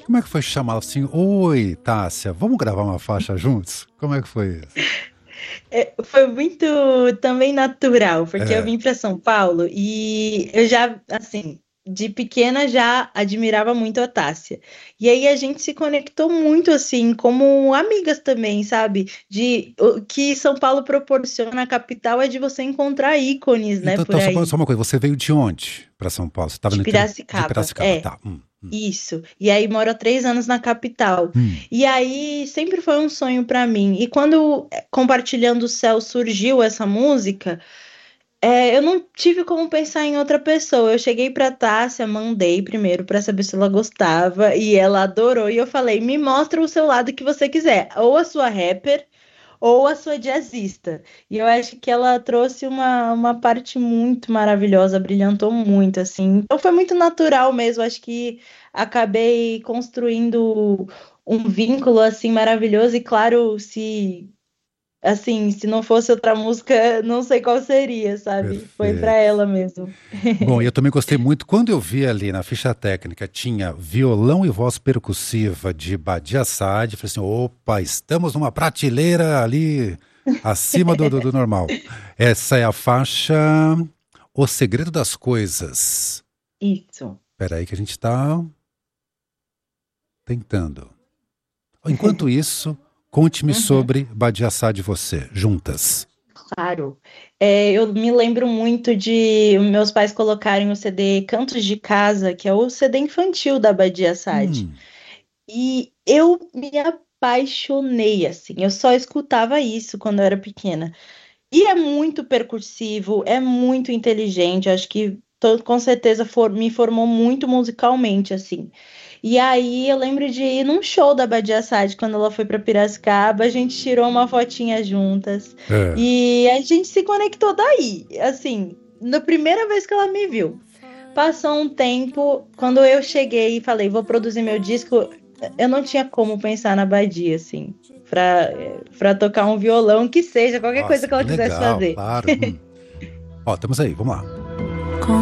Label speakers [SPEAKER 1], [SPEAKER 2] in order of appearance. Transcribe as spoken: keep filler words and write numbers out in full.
[SPEAKER 1] como é que foi chamar assim? Oi, Tássia, vamos gravar uma faixa juntos? Como é que foi isso?
[SPEAKER 2] É, foi muito também natural, porque eu
[SPEAKER 1] É,
[SPEAKER 2] vim para São Paulo e eu já, assim, de pequena já admirava muito a Tássia. E aí a gente se conectou muito, assim, como amigas também, sabe? De o que São Paulo proporciona, a capital, é de você encontrar ícones, né,
[SPEAKER 1] então,
[SPEAKER 2] por
[SPEAKER 1] então só,
[SPEAKER 2] aí.
[SPEAKER 1] só uma coisa, você veio de onde para São Paulo? Você estava
[SPEAKER 2] De
[SPEAKER 1] no interior de
[SPEAKER 2] Piracicaba,
[SPEAKER 1] Piracicaba,
[SPEAKER 2] é.
[SPEAKER 1] tá. Hum, hum,
[SPEAKER 2] Isso. E aí moro há três anos na capital.
[SPEAKER 1] hum.
[SPEAKER 2] E aí sempre foi um sonho para mim. E quando eh, Compartilhando o Céu surgiu essa música, é, eu não tive como pensar em outra pessoa. Eu cheguei para Tássia, mandei primeiro para saber se ela gostava e ela adorou. E eu falei: me mostra o seu lado que você quiser, ou a sua rapper ou a sua jazzista. E eu acho que ela trouxe uma, uma parte muito maravilhosa, brilhantou muito, assim. Então foi muito natural mesmo, acho que acabei construindo um vínculo, assim, maravilhoso. E claro, se, assim, se não fosse outra música, não sei qual seria, sabe? Foi para
[SPEAKER 1] Perfeito.
[SPEAKER 2] ela mesmo.
[SPEAKER 1] Bom, e eu também gostei muito, quando eu vi ali na ficha técnica, tinha violão e voz percussiva de Badia Saad, falei assim, opa, estamos numa prateleira ali acima do, do, do normal. Essa é a faixa O Segredo das Coisas.
[SPEAKER 2] Isso.
[SPEAKER 1] Espera aí que a gente está tentando. Enquanto isso, conte-me
[SPEAKER 2] Uhum.
[SPEAKER 1] sobre Badia Saad e você, juntas.
[SPEAKER 2] Claro. É, eu me lembro muito de meus pais colocarem o C D Cantos de Casa, que é o C D infantil da Badia Saad.
[SPEAKER 1] Hum,
[SPEAKER 2] E eu me apaixonei, assim. Eu só escutava isso quando eu era pequena. E é muito percussivo, é muito inteligente. Acho que to- com certeza for- me formou muito musicalmente, assim. E aí eu lembro de ir num show da Badia Saad quando ela foi para Piracicaba, a gente tirou uma fotinha juntas
[SPEAKER 1] é.
[SPEAKER 2] e a gente se conectou daí, assim, na primeira vez que ela me viu. Passou um tempo, quando eu cheguei e falei, vou produzir meu disco, eu não tinha como pensar na Badia, assim, pra, pra tocar um violão, que seja, qualquer coisa
[SPEAKER 1] Nossa,
[SPEAKER 2] que ela
[SPEAKER 1] que
[SPEAKER 2] quisesse
[SPEAKER 1] legal,
[SPEAKER 2] fazer.
[SPEAKER 1] claro. Hum. Ó, estamos aí, vamos lá.